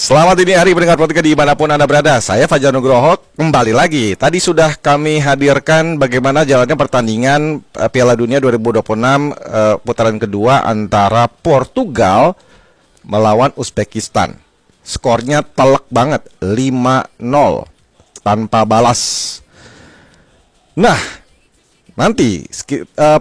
Selamat dini hari pendengar podcast dimanapun Anda berada. Saya Fajar Nugroho kembali lagi. Tadi sudah kami hadirkan bagaimana jalannya pertandingan Piala Dunia 2026 putaran kedua antara Portugal melawan Uzbekistan. Skornya telak banget, 5-0 tanpa balas. Nah, nanti